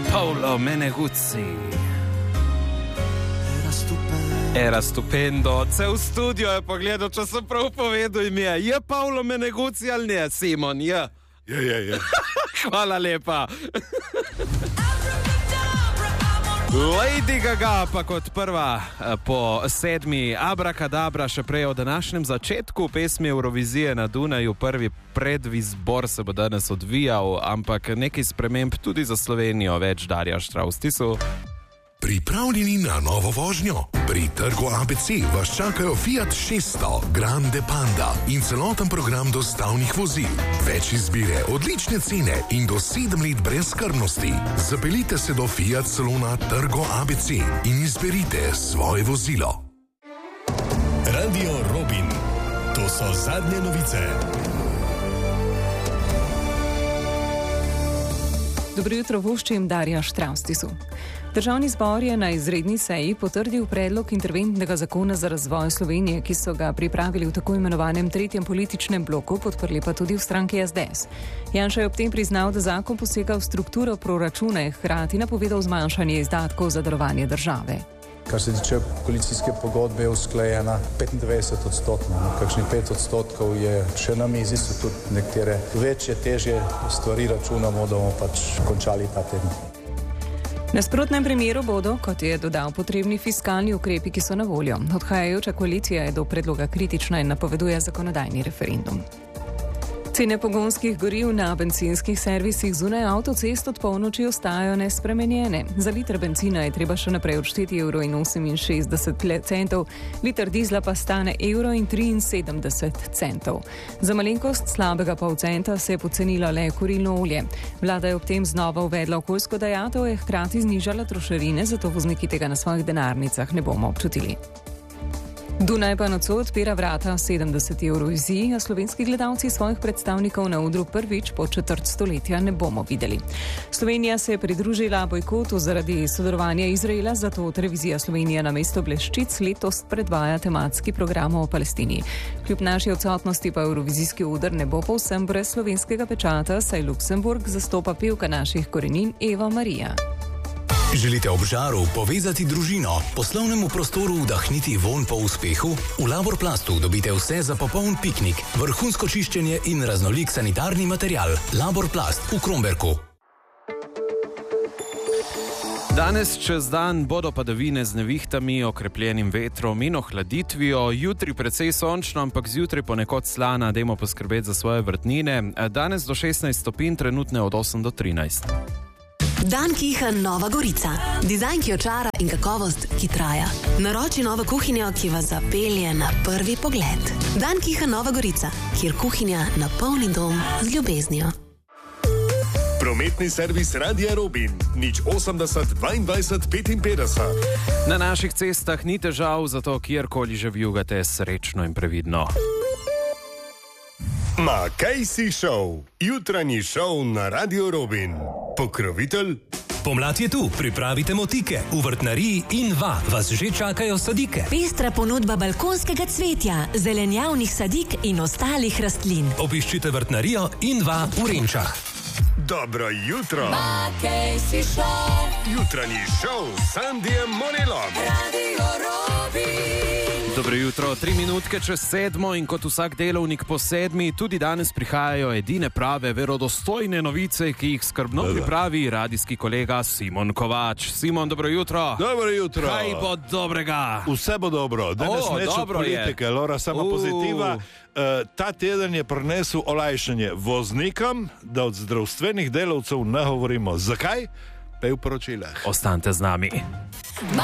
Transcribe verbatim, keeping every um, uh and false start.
Paolo Meneguzzi. Era stupendo. Cel studio je pogledal, če sem prav povedal ime. Je Paolo Meneguzzi ali ne, Simon? Je. Je, je, je. Hvala lepa. Lady Gaga pa kot prva po sedmi Abrakadabra, še prej o današnjem začetku pesmi Eurovizije na Dunaju. Prvi predizbor se bo danes odvijal, ampak nekaj sprememb tudi za Slovenijo. Več Darja Štravstisu. Pripravljeni na novo vožnjo? Pri trgu A B C vas čakajo Fiat šeststo, Grande Panda in celoten program dostavnih vozil. Več izbire, odlične cene in do sedem let brezskrbnosti. Zapeljite se do Fiat salona trgu A B C in izberite svoje vozilo. Radio Robin. To so zadnje novice. Dobro jutro, voščim Darja Štravstisu. Državni zbor je na izredni seji potrdil predlog interventnega zakona za razvoj Slovenije, ki so ga pripravili v tako imenovanem tretjem političnem bloku, podprli pa tudi v stranki S D S. Janša je ob tem priznal, da zakon posega v strukturo proračuna, hkrati napovedal zmanjšanje izdatkov za delovanje države. Kar se tiče koalicijske pogodbe, je usklajena petindvajset odstotkov, kakšnih pet odstotkov je še na mizi, so tudi nekatere večje, težje stvari računamo, da bomo pač končali ta teden. V nasprotnem primeru bodo, kot je dodal, potrebni fiskalni ukrepi, ki so na voljo. Odhajajoča koalicija je do predloga kritična in napoveduje zakonodajni referendum. Cene pogonskih goriv na bencinskih servisih zunaj avtocest od polnoči ostajajo nespremenjene. Za liter bencina je treba še naprej odšteti evro in oseminšestdeset centov, liter dizla pa stane evro in triinsedemdeset centov. Za malenkost slabega pol centa se je pocenilo le kurilno olje. Vlada je ob tem znova uvedla okoljsko dajatev, je hkrati znižala trošarine, zato vozniki tega na svojih denarnicah ne bomo občutili. Dunaj pa nocoj odpira vrata sedemdeseti Evroviziji, a slovenski gledalci svojih predstavnikov na odru prvič po četrt stoletja ne bomo videli. Slovenija se je pridružila bojkotu zaradi sodelovanja Izraela, zato televizija Slovenija namesto bleščic letos predvaja tematski program o Palestini. Kljub naši odsotnosti pa Evrovizijski oder ne bo povsem brez slovenskega pečata, saj Luksemburg zastopa pevka naših korenin Eva Marija. Želite ob žaru povezati družino, poslovnemu prostoru vdahniti vonj po uspehu? V Laborplastu dobite vse za popoln piknik, vrhunsko čiščenje in raznolik sanitarni material. Laborplast v Kromberku. Danes čez dan bodo padavine z nevihtami, okrepljenim vetrom in ohladitvijo. Jutri precej sončno, ampak zjutraj ponekod slana, dajmo poskrbeti za svoje vrtnine. Danes do šestnajst stopinj, trenutne od osem do trinajst. Dan Kiha Nova Gorica. Dizajn, ki očara in kakovost, ki traja. Naroči novo kuhinjo, ki vas zapelje na prvi pogled. Dan Kiha Nova Gorica, kjer kuhinja napolni dom z ljubeznijo. Prometni servis Radia Robin. nič osemdeset dvaindvajset petinpetdeset. Na naših cestah ni težav, zato kjerkoli že vjugate srečno in previdno. Ma kaj si šov? Jutranji šov na Radio Robin. Pokrovitelj? Pomlad je tu, pripravite motike. V vrtnariji Inva vas že čakajo sadike. Pestra ponudba balkonskega cvetja, zelenjavnih sadik in ostalih rastlin. Obiščite vrtnarijo Inva v Renčah. Dobro jutro. Ma kaj si šov? Jutranji šov s Sandijem Monelom. Radio Robin. Dobro jutro, tri minutke čez sedmo in kot vsak delovnik po sedmi, tudi danes prihajajo edine prave, verodostojne novice, ki jih skrbno pripravi radijski kolega Simon Kovač. Simon, dobro jutro. Dobro jutro. Kaj bo dobrega? Vse bo dobro. Danes O, neč od dobro je. politike, Lora, samo Uh. pozitiva. Uh, ta teden je prinesel olajšanje voznikom, da od zdravstvenih delavcev ne govorimo. Zakaj? Pa je v poročilah. Ostanite z nami.